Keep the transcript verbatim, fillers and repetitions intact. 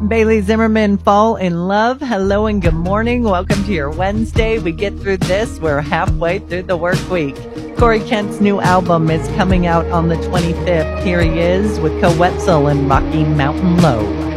Bailey Zimmerman, Fall in Love. Hello and good morning. Welcome to your Wednesday. We get through this. We're halfway through the work week. Corey Kent's new album is coming out on the twenty-fifth. Here he is with Co Wetzel and Rocky Mountain Low.